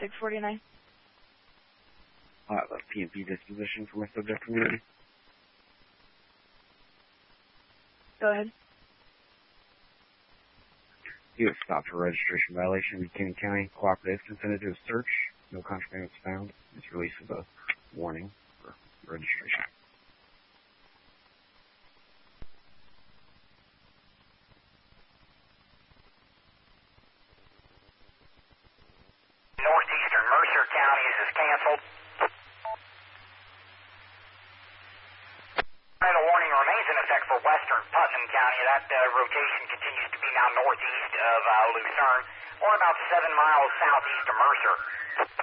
649. The P&P disposition for my subject community. Go ahead. You have stopped for registration violation. Buchanan County Cooperative consented to a search. No contraband was found. This releases a warning for registration. Northeastern Mercer counties is canceled. The warning remains in effect for western Putnam County. That rotation continues to be now northeast of Lucerne, or about 7 miles southeast of Mercer.